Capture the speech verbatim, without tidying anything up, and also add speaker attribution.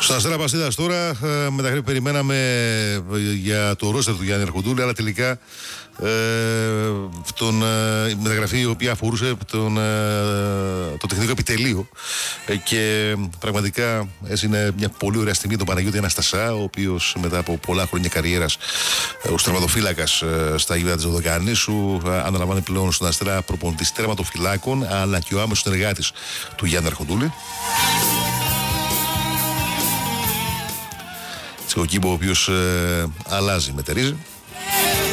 Speaker 1: Στα Αστέρα Πασίδας τώρα, μεταξύ περιμέναμε για το ρόστερ του Γιάννη Αρχοντούλη, αλλά τελικά ε, τον, ε, η μεταγραφή η οποία αφορούσε τον, ε, το τεχνικό επιτελείο ε, και πραγματικά είναι μια πολύ ωραία στιγμή τον Παναγιώτη Αναστασά, ο οποίος μετά από πολλά χρόνια καριέρας ε, ως τερματοφύλακας ε, στα γήπεδα της Δωδεκανήσου ε, αναλαμβάνει πλέον στον Αστέρα προπονητής τερματοφυλάκων, αλλά και ο άμεσος συνεργάτης του Γιάννη Αρχοντούλη. Ο κήπο ο οποίος ε, αλλάζει, μετερίζει.